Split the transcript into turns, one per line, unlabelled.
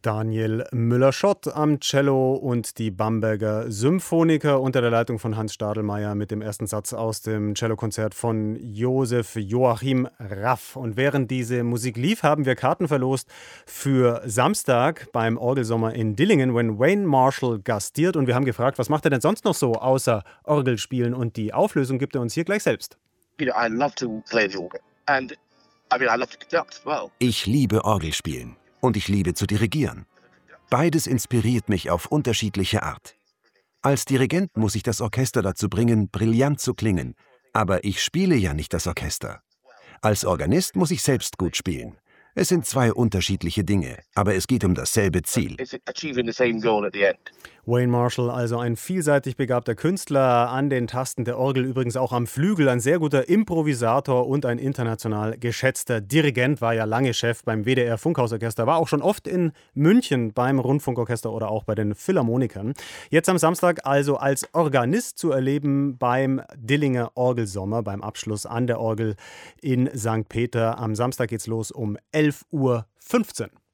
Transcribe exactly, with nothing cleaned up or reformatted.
Daniel Müller-Schott am Cello und die Bamberger Symphoniker unter der Leitung von Hans Stadelmeier mit dem ersten Satz aus dem Cellokonzert von Josef Joachim Raff. Und während diese Musik lief, haben wir Karten verlost für Samstag beim Orgelsommer in Dillingen, wenn Wayne Marshall gastiert. Und wir haben gefragt, was macht er denn sonst noch so außer Orgelspielen? Und die Auflösung gibt er uns hier gleich selbst.
You know, I love to play the organ and I mean I love to conduct as well.
Ich liebe Orgelspielen und ich liebe zu dirigieren. Beides inspiriert mich auf unterschiedliche Art. Als Dirigent muss ich das Orchester dazu bringen, brillant zu klingen, aber ich spiele ja nicht das Orchester. Als Organist muss ich selbst gut spielen. Es sind zwei unterschiedliche Dinge, aber es geht um dasselbe Ziel.
It's achieving the same goal at the end.
Wayne Marshall, also ein vielseitig begabter Künstler, an den Tasten der Orgel, übrigens auch am Flügel, ein sehr guter Improvisator und ein international geschätzter Dirigent, war ja lange Chef beim W D R Funkhausorchester, war auch schon oft in München beim Rundfunkorchester oder auch bei den Philharmonikern. Jetzt am Samstag also als Organist zu erleben beim Dillinger Orgelsommer, beim Abschluss an der Orgel in Sankt Peter. Am Samstag geht's los um elf Uhr fünfzehn.